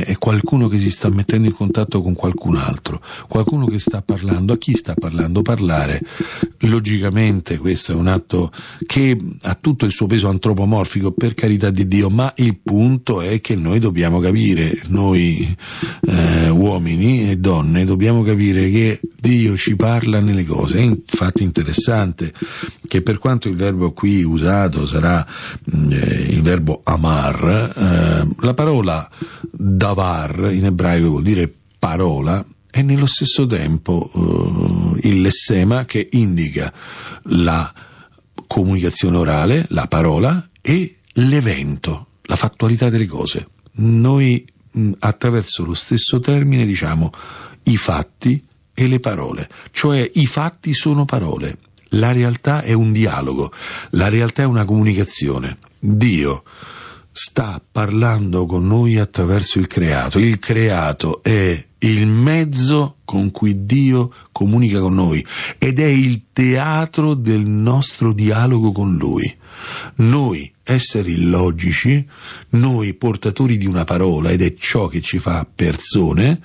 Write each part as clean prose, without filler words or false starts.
è qualcuno che si sta mettendo in contatto con qualcun altro, qualcuno che sta parlando. A chi sta parlando? Parlare, logicamente questo è un atto che ha tutto il suo peso antropomorfico, per carità di Dio, ma il punto è che noi dobbiamo capire, noi uomini e donne dobbiamo capire che Dio ci parla nelle cose. È infatti interessante che, per quanto il verbo qui usato sarà il verbo amar, la parola davar in ebraico vuol dire parola, e nello stesso tempo il lessema, che indica la comunicazione orale, la parola, e l'evento, la fattualità delle cose. Noi attraverso lo stesso termine diciamo i fatti e le parole, cioè i fatti sono parole, la realtà è un dialogo, la realtà è una comunicazione. Dio sta parlando con noi attraverso il creato è il mezzo con cui Dio comunica con noi ed è il teatro del nostro dialogo con Lui. Noi esseri logici, noi portatori di una parola, ed è ciò che ci fa persone,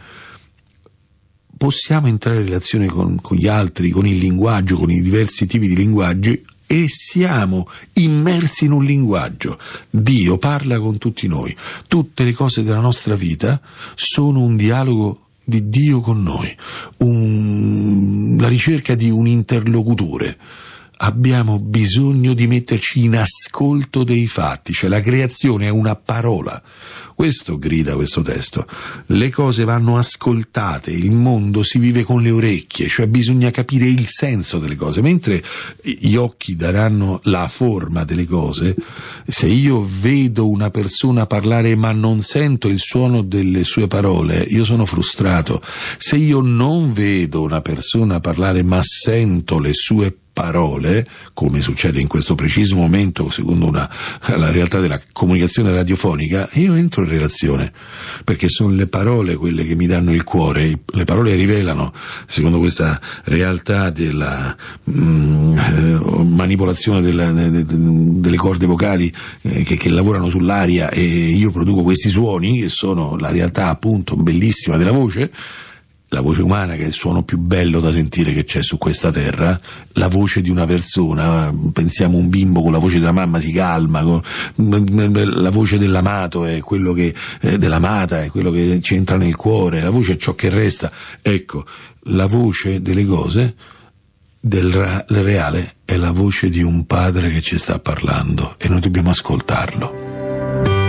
possiamo entrare in relazione con gli altri, con il linguaggio, con i diversi tipi di linguaggi, e siamo immersi in un linguaggio. Dio parla con tutti noi. Tutte le cose della nostra vita sono un dialogo di Dio con noi, la ricerca di un interlocutore. Abbiamo bisogno di metterci in ascolto dei fatti, cioè la creazione è una parola. Questo grida questo testo. Le cose vanno ascoltate, il mondo si vive con le orecchie, cioè bisogna capire il senso delle cose. Mentre gli occhi daranno la forma delle cose, se io vedo una persona parlare ma non sento il suono delle sue parole, io sono frustrato. Se io non vedo una persona parlare ma sento le sue parole, come succede in questo preciso momento secondo la realtà della comunicazione radiofonica, io entro in relazione, perché sono le parole quelle che mi danno il cuore. Le parole rivelano, secondo questa realtà della manipolazione delle corde vocali che lavorano sull'aria, e io produco questi suoni che sono la realtà appunto bellissima della voce. La voce umana, che è il suono più bello da sentire che c'è su questa terra, la voce di una persona, pensiamo un bimbo con la voce della mamma si calma, la voce dell'amato è quello che, dell'amata è quello che ci entra nel cuore, la voce è ciò che resta. Ecco, la voce delle cose, del reale, è la voce di un padre che ci sta parlando e noi dobbiamo ascoltarlo.